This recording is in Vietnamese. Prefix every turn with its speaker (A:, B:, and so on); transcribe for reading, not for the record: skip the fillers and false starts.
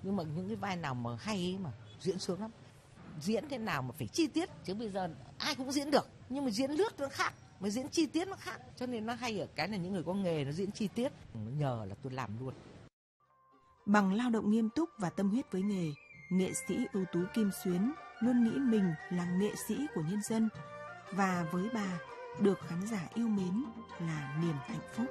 A: Nhưng mà những cái vai nào mà hay ấy mà diễn sướng lắm. Diễn thế nào mà phải chi tiết, chứ bây giờ ai cũng diễn được, nhưng mà diễn lướt nó khác, mà diễn chi tiết nó khác. Cho nên nó hay ở cái là những người có nghề nó diễn chi tiết. Nhờ là tôi làm luôn.
B: Bằng lao động nghiêm túc và tâm huyết với nghề, nghệ sĩ ưu tú Kim Xuyến luôn nghĩ mình là nghệ sĩ của nhân dân. Và với bà, được khán giả yêu mến là niềm hạnh phúc.